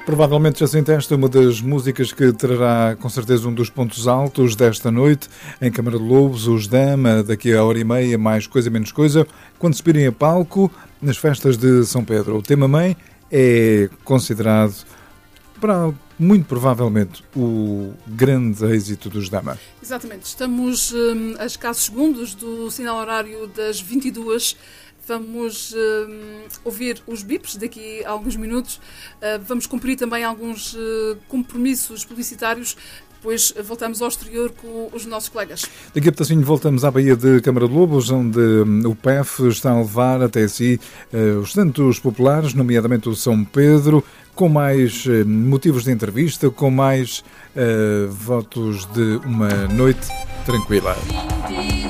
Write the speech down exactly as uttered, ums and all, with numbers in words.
Provavelmente já sentiste uma das músicas que trará com certeza um dos pontos altos desta noite em Câmara de Lobos, os Dama, daqui a hora e meia, mais coisa menos coisa, quando se virem a palco nas festas de São Pedro. O tema Mãe é considerado, para, muito provavelmente, o grande êxito dos Dama. Exatamente, estamos hum, a escassos segundos do sinal horário das vinte e duas. Vamos uh, ouvir os bips daqui a alguns minutos. Uh, vamos cumprir também alguns uh, compromissos publicitários. Depois voltamos ao exterior com os nossos colegas. Daqui a pouquinho voltamos à Baía de Câmara de Lobos, onde um, o P E F está a levar até si uh, os santos populares, nomeadamente o São Pedro, com mais uh, motivos de entrevista, com mais uh, votos de uma noite tranquila.